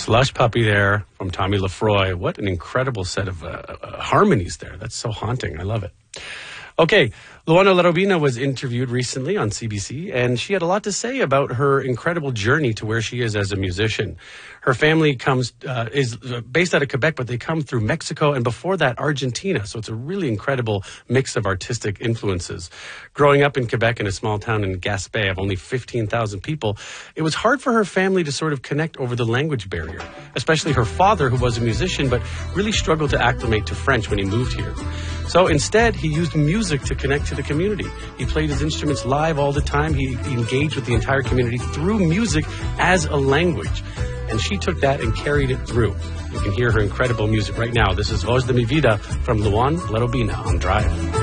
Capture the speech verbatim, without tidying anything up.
Slush Puppy there from Tommy Lefroy. What an incredible set of uh, uh, harmonies there. That's so haunting. I love it. Okay, Luana Larobina was interviewed recently on C B C, and she had a lot to say about her incredible journey to where she is as a musician. Her family comes uh, is based out of Quebec, but they come through Mexico, and before that, Argentina. So it's a really incredible mix of artistic influences. Growing up in Quebec in a small town in Gaspé of only fifteen thousand people, it was hard for her family to sort of connect over the language barrier, especially her father, who was a musician, but really struggled to acclimate to French when he moved here. So instead, he used music to connect to the community. He played his instruments live all the time. He engaged with the entire community through music as a language. And she took that and carried it through. You can hear her incredible music right now. This is Voz de mi Vida from Luan Larobina on Drive.